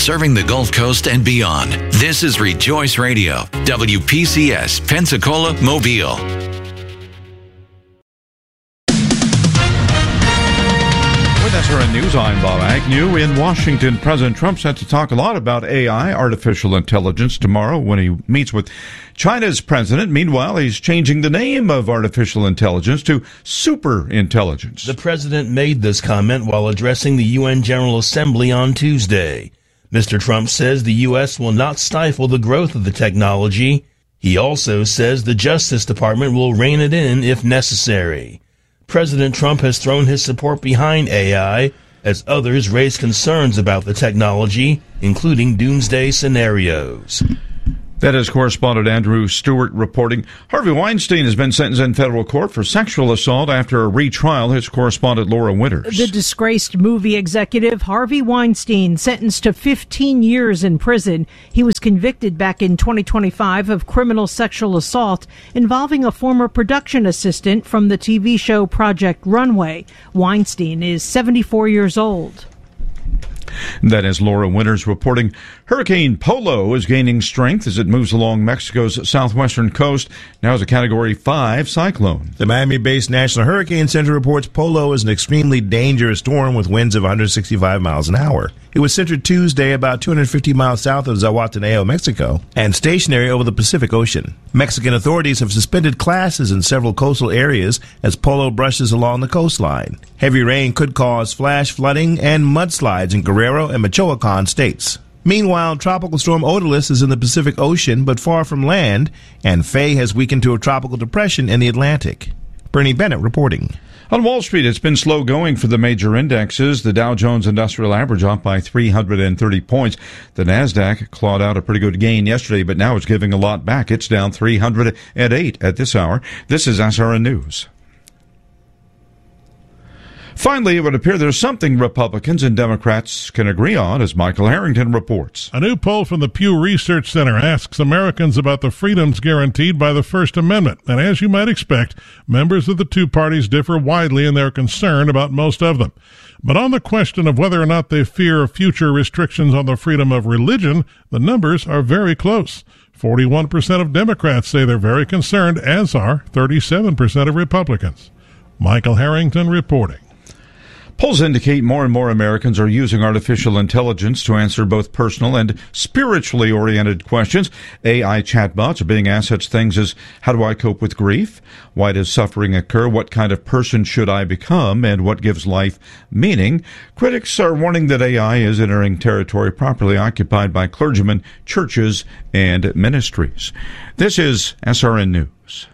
serving the Gulf Coast and beyond. This is Rejoice Radio, WPCS, Pensacola, Mobile. With SRN News, I'm Bob Agnew. In Washington, President Trump set to talk a lot about AI, artificial intelligence, tomorrow when he meets with China's president. Meanwhile, he's changing the name of artificial intelligence to superintelligence. The president made this comment while addressing the UN General Assembly on Tuesday. Mr. Trump says the U.S. will not stifle the growth of the technology. He also says the Justice Department will rein it in if necessary. President Trump has thrown his support behind AI as others raise concerns about the technology, including doomsday scenarios. That is correspondent Andrew Stewart reporting. Harvey Weinstein has been sentenced in federal court for sexual assault after a retrial. His correspondent Laura Winters. The disgraced movie executive Harvey Weinstein sentenced to 15 years in prison. He was convicted back in 2025 of criminal sexual assault involving a former production assistant from the TV show Project Runway. Weinstein is 74 years old. That is Laura Winters reporting. Hurricane Polo is gaining strength as it moves along Mexico's southwestern coast. Now is a Category 5 cyclone. The Miami-based National Hurricane Center reports Polo is an extremely dangerous storm with winds of 165 miles an hour. It was centered Tuesday about 250 miles south of Zahualtenango, Mexico, and stationary over the Pacific Ocean. Mexican authorities have suspended classes in several coastal areas as Polo brushes along the coastline. Heavy rain could cause flash flooding and mudslides in Guerrero and Michoacan states. Meanwhile, Tropical Storm Odalys is in the Pacific Ocean but far from land, and Faye has weakened to a tropical depression in the Atlantic. Bernie Bennett reporting. On Wall Street, it's been slow going for the major indexes. The Dow Jones Industrial Average off by 330 points. The Nasdaq clawed out a pretty good gain yesterday, but now it's giving a lot back. It's down 308 at this hour. This is SRN News. Finally, it would appear there's something Republicans and Democrats can agree on, as Michael Harrington reports. A new poll from the Pew Research Center asks Americans about the freedoms guaranteed by the First Amendment. And as you might expect, members of the two parties differ widely in their concern about most of them. But on the question of whether or not they fear future restrictions on the freedom of religion, the numbers are very close. 41% of Democrats say they're very concerned, as are 37% of Republicans. Michael Harrington reporting. Polls indicate more and more Americans are using artificial intelligence to answer both personal and spiritually oriented questions. AI chatbots are being asked such things as, how do I cope with grief? Why does suffering occur? What kind of person should I become? And what gives life meaning? Critics are warning that AI is entering territory properly occupied by clergymen, churches, and ministries. This is SRN News.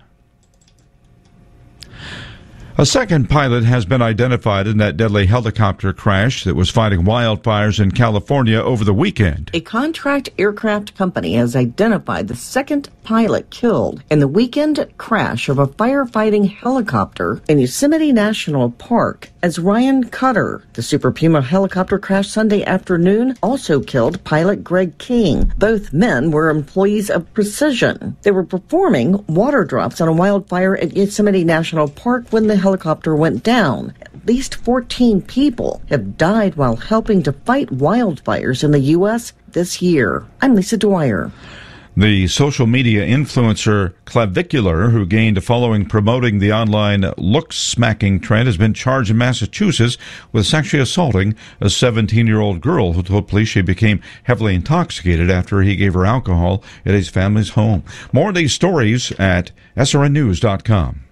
A second pilot has been identified in that deadly helicopter crash that was fighting wildfires in California over the weekend. A contract aircraft company has identified the second pilot killed in the weekend crash of a firefighting helicopter in Yosemite National Park as Ryan Cutter. The Super Puma helicopter crash Sunday afternoon also killed pilot Greg King. Both men were employees of Precision. They were performing water drops on a wildfire at Yosemite National Park when the helicopter went down. At least 14 people have died while helping to fight wildfires in the U.S. this year. I'm Lisa Dwyer. The social media influencer Clavicular, who gained a following promoting the online look-smacking trend, has been charged in Massachusetts with sexually assaulting a 17-year-old girl who told police she became heavily intoxicated after he gave her alcohol at his family's home. More of these stories at srnnews.com.